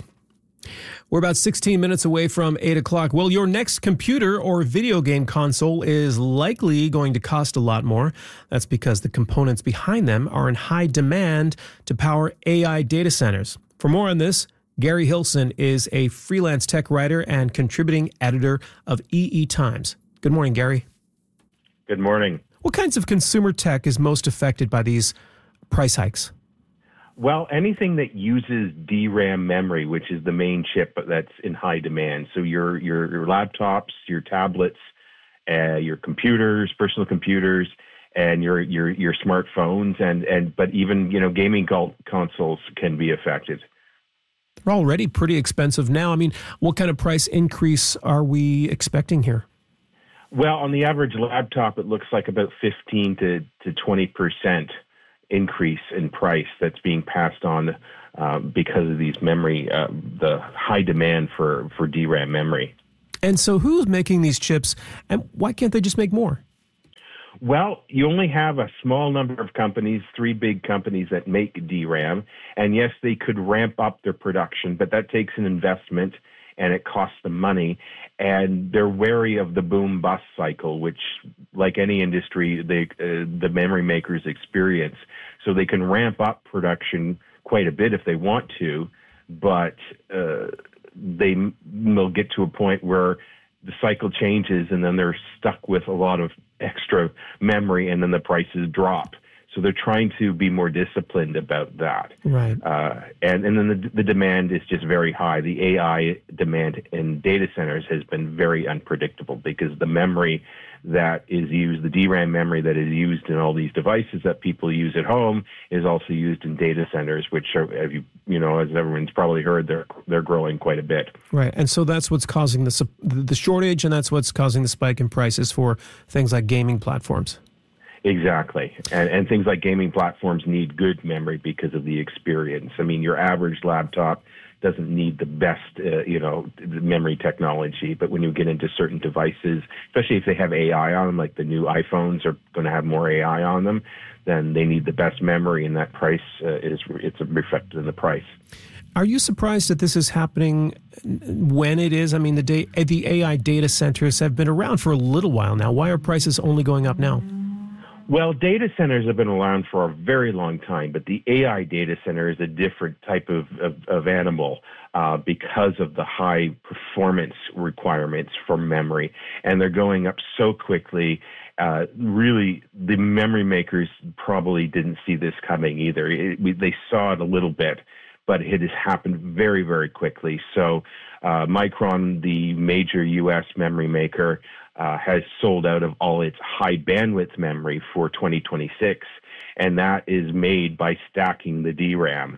We're about sixteen minutes away from eight o'clock. Well, your next computer or video game console is likely going to cost a lot more. That's because the components behind them are in high demand to power A I data centers. For more on this, Gary Hilson is a freelance tech writer and contributing editor of E E Times. Good morning, Gary. Good morning. What kinds of consumer tech is most affected by these price hikes? Well, anything that uses D RAM memory, which is the main chip that's in high demand. So your your, your laptops, your tablets, uh, your computers, personal computers, and your your your smartphones, and and but even you know gaming consoles can be affected. They're already pretty expensive now. I mean, what kind of price increase are we expecting here? Well, on the average laptop, it looks like about fifteen to twenty percent increase in price that's being passed on uh, because of these memory, uh, the high demand for, for D RAM memory. And so who's making these chips, and why can't they just make more? Well, you only have a small number of companies, three big companies that make D RAM, and yes, they could ramp up their production, but that takes an investment and it costs them money, and they're wary of the boom bust cycle, which, like any industry, they, uh, the memory makers experience. So they can ramp up production quite a bit if they want to, but uh, they will get to a point where the cycle changes and then they're stuck with a lot of extra memory and then the prices drop. So they're trying to be more disciplined about that. Right. Uh, and, and then the, the demand is just very high. The A I demand in data centers has been very unpredictable because the memory that is used, the D RAM memory that is used in all these devices that people use at home is also used in data centers, which are, as you, you know, as everyone's probably heard, they're, they're growing quite a bit. Right. And so that's what's causing the, the shortage, and that's what's causing the spike in prices for things like gaming platforms. Exactly. And, and things like gaming platforms need good memory because of the experience. I mean, your average laptop doesn't need the best, uh, you know, memory technology. But when you get into certain devices, especially if they have A I on them, like the new iPhones are going to have more A I on them, then they need the best memory, and that price uh, is it's reflected in the price. Are you surprised that this is happening when it is? I mean, the, day, the A I data centers have been around for a little while now. Why are prices only going up now? Well, data centers have been around for a very long time, but the A I data center is a different type of, of, of animal uh, because of the high performance requirements for memory. And they're going up so quickly. Uh, really, the memory makers probably didn't see this coming either. It, we, they saw it a little bit, but it has happened very, very quickly. So uh, Micron, the major U S memory maker, Uh, has sold out of all its high bandwidth memory for twenty twenty-six, and that is made by stacking the D RAM.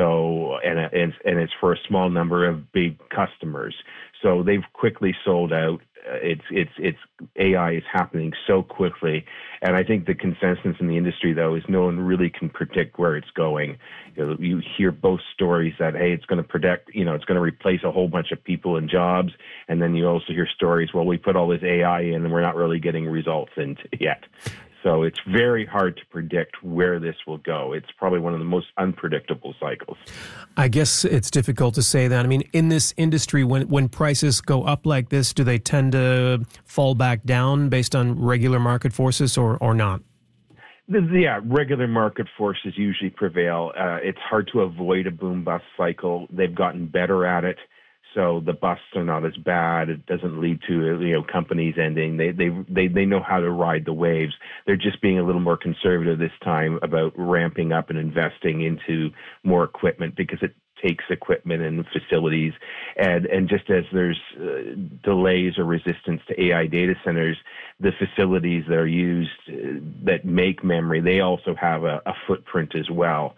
So, and, and, and it's for a small number of big customers. So they've quickly sold out. It's, it's, it's A I is happening so quickly. And I think the consensus in the industry, though, is no one really can predict where it's going. You know, you hear both stories that, hey, it's going to predict, you know, it's going to replace a whole bunch of people and jobs. And then you also hear stories, well, we put all this A I in and we're not really getting results in yet. So it's very hard to predict where this will go. It's probably one of the most unpredictable cycles. I guess it's difficult to say that. I mean, in this industry, when when prices go up like this, do they tend to fall back down based on regular market forces or, or not? The, yeah, regular market forces usually prevail. Uh, it's hard to avoid a boom-bust cycle. They've gotten better at it. So the busts are not as bad. It doesn't lead to, you know, companies ending. They they they they know how to ride the waves. They're just being a little more conservative this time about ramping up and investing into more equipment because it takes equipment and facilities. And and just as there's uh, delays or resistance to A I data centers, the facilities that are used uh, that make memory, they also have a, a footprint as well.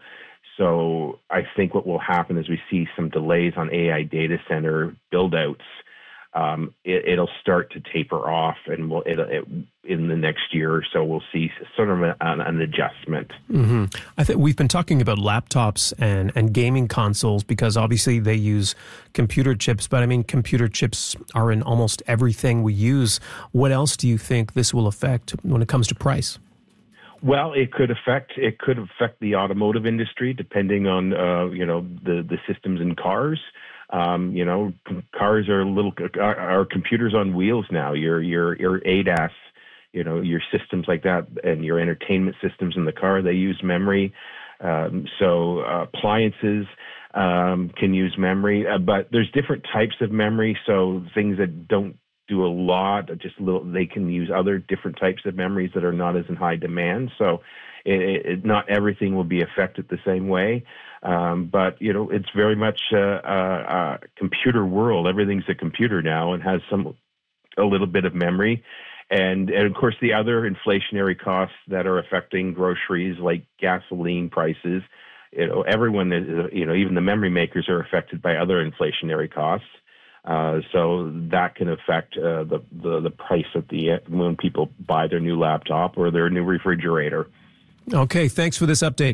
So I think what will happen is we see some delays on A I data center build-outs. Um, it, it'll start to taper off, and we'll, it, it, in the next year or so, we'll see sort of an, an adjustment. Mm-hmm. I think we've been talking about laptops and, and gaming consoles because obviously they use computer chips, but I mean, computer chips are in almost everything we use. What else do you think this will affect when it comes to price? Well, it could affect it could affect the automotive industry, depending on uh, you know the the systems in cars. Um, you know, cars are little are, are computers on wheels now. Your your your A D A S, you know, your systems like that, and your entertainment systems in the car, they use memory. Um, so uh, appliances um, can use memory, uh, but there's different types of memory. So things that don't do a lot, just a little, they can use other different types of memories that are not as in high demand. So it, it, not everything will be affected the same way. Um, but, you know, it's very much a, a, a computer world. Everything's a computer now and has some a little bit of memory. And, and of course, the other inflationary costs that are affecting groceries, like gasoline prices, you know, everyone is, you know, even the memory makers are affected by other inflationary costs. Uh, so that can affect uh, the, the the price at the when people buy their new laptop or their new refrigerator. Okay, thanks for this update.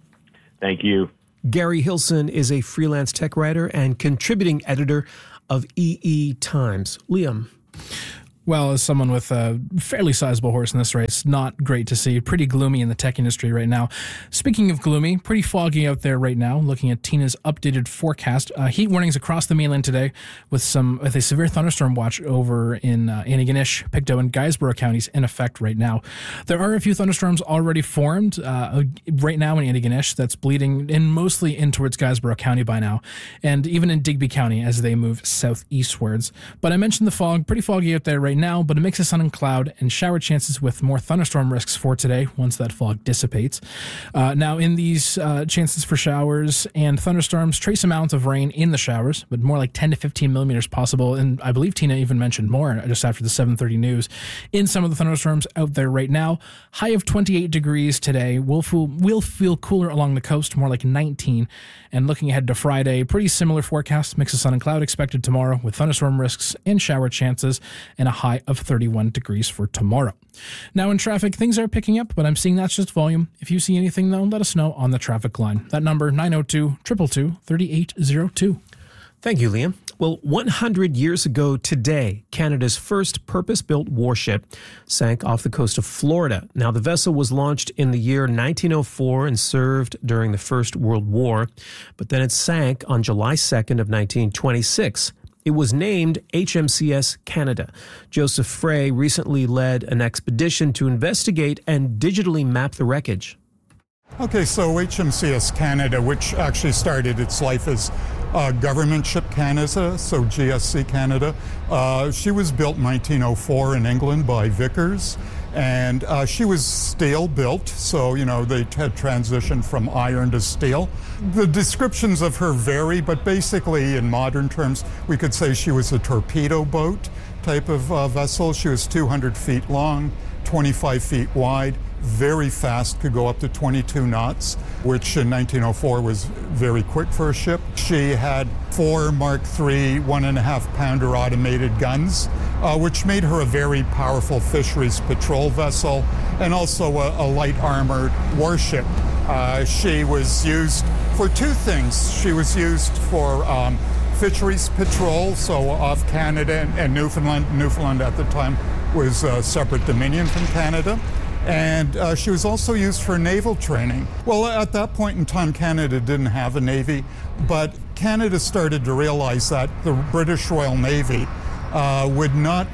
Thank you. Gary Hilson is a freelance tech writer and contributing editor of E E Times. Liam. Well, as someone with a fairly sizable horse in this race, not great to see. Pretty gloomy in the tech industry right now. Speaking of gloomy, pretty foggy out there right now. Looking at Tina's updated forecast, uh, heat warnings across the mainland today, with some with a severe thunderstorm watch over in uh, Antigonish, Pictou, and Guysborough counties in effect right now. There are a few thunderstorms already formed uh, right now in Antigonish. That's bleeding in mostly in towards Guysborough County by now, and even in Digby County as they move southeastwards. But I mentioned the fog, pretty foggy out there right now, but a mix of sun and cloud and shower chances with more thunderstorm risks for today once that fog dissipates. Uh, now, in these uh, chances for showers and thunderstorms, trace amounts of rain in the showers, but more like ten to fifteen millimeters possible. And I believe Tina even mentioned more just after the seven thirty news in some of the thunderstorms out there right now. High of twenty-eight degrees today. Will feel, will feel cooler along the coast, more like nineteen. And looking ahead to Friday, pretty similar forecast. Mix of sun and cloud expected tomorrow with thunderstorm risks and shower chances and a high of thirty-one degrees for tomorrow. Now in traffic, things are picking up, but I'm seeing that's just volume. If you see anything, though, let us know on the traffic line. That number, nine oh two, two two two, three eight oh two. Thank you, Liam. Well, one hundred years ago today, Canada's first purpose-built warship sank off the coast of Florida. Now, the vessel was launched in the year nineteen oh four and served during the First World War, but then it sank on July second of nineteen twenty-six. It was named H M C S Canada. Joseph Frey recently led an expedition to investigate and digitally map the wreckage. Okay, so H M C S Canada, which actually started its life as uh, Government Ship Canada, so G S C Canada, uh, she was built in nineteen oh four in England by Vickers, and uh, she was steel built, so, you know, they had transitioned from iron to steel. The descriptions of her vary, but basically in modern terms, we could say she was a torpedo boat type of uh, vessel. She was two hundred feet long, twenty-five feet wide, very fast, could go up to twenty-two knots, which in nineteen oh four was very quick for a ship. She had four Mark three one and a half pounder automated guns, uh, which made her a very powerful fisheries patrol vessel and also a, a light armored warship. Uh, she was used for two things. She was used for um, fisheries patrol, so off Canada and, and Newfoundland. Newfoundland at the time was a separate dominion from Canada. And uh, she was also used for naval training. Well, at that point in time, Canada didn't have a navy, but Canada started to realize that the British Royal Navy uh, would not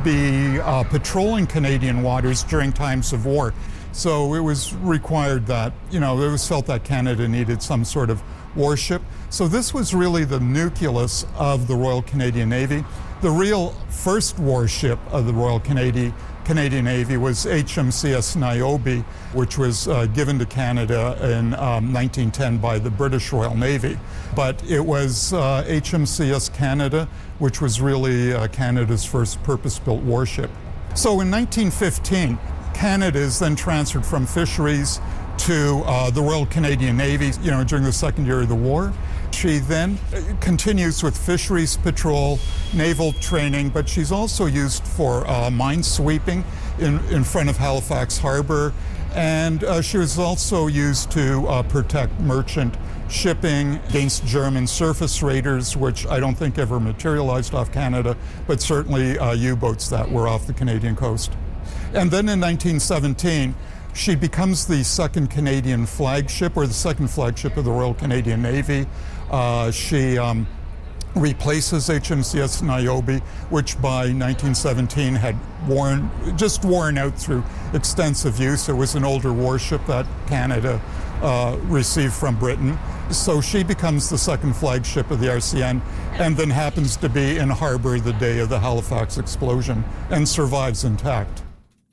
be uh, patrolling Canadian waters during times of war. So it was required that, you know, it was felt that Canada needed some sort of warship. So this was really the nucleus of the Royal Canadian Navy. The real first warship of the Royal Canadian Canadian Navy was H M C S Niobe, which was uh, given to Canada in um, nineteen ten by the British Royal Navy. But it was uh, H M C S Canada, which was really uh, Canada's first purpose-built warship. So in nineteen fifteen, Canada is then transferred from fisheries to uh, the Royal Canadian Navy, you know, during the second year of the war. She then continues with fisheries patrol, naval training, but she's also used for uh, mine sweeping in, in front of Halifax Harbor. And uh, she was also used to uh, protect merchant shipping against German surface raiders, which I don't think ever materialized off Canada, but certainly uh, U-boats that were off the Canadian coast. And then in nineteen seventeen, she becomes the second Canadian flagship, or the second flagship of the Royal Canadian Navy. Uh, she um, replaces H M C S Niobe, which by nineteen seventeen had worn, just worn out through extensive use. It was an older warship that Canada uh, received from Britain. So she becomes the second flagship of the R C N and then happens to be in harbor the day of the Halifax explosion and survives intact.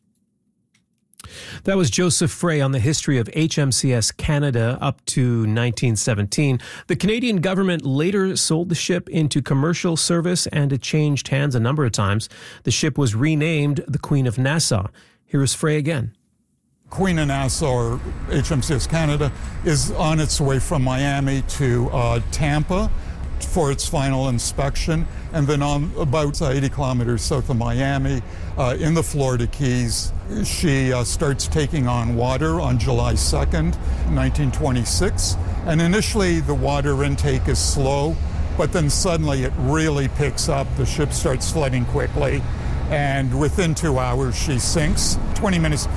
That was Joseph Frey on the history of H M C S Canada up to nineteen seventeen. The Canadian government later sold the ship into commercial service and it changed hands a number of times. The ship was renamed the Queen of Nassau. Here is Frey again. Queen of Nassau, or H M C S Canada, is on its way from Miami to uh, Tampa for its final inspection, and then on about eighty kilometers south of Miami, uh, in the Florida Keys, she uh, starts taking on water on July second, nineteen twenty-six. And initially the water intake is slow, but then suddenly it really picks up. The ship starts flooding quickly, and within two hours she sinks. twenty minutes